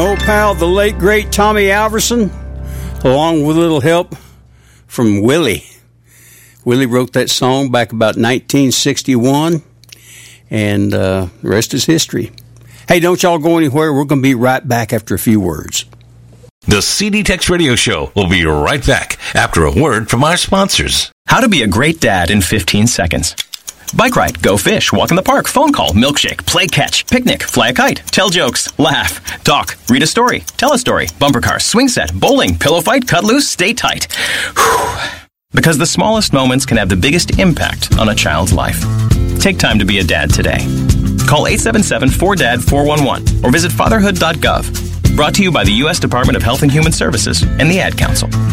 Old pal, the late, great Tommy Alverson, along with a little help from Willie. Willie wrote that song back about 1961, and the rest is history. Hey, don't y'all go anywhere. We're going to be right back after a few words. The CD Tex Radio Show will be right back after a word from our sponsors. How to be a great dad in 15 seconds. Bike ride, go fish, walk in the park, phone call, milkshake, play catch, picnic, fly a kite, tell jokes, laugh, talk, read a story, tell a story, bumper car, swing set, bowling, pillow fight, cut loose, stay tight. Whew. Because the smallest moments can have the biggest impact on a child's life. Take time to be a dad today. Call 877-4DAD-411 or visit fatherhood.gov. Brought to you by the U.S. Department of Health and Human Services and the Ad Council.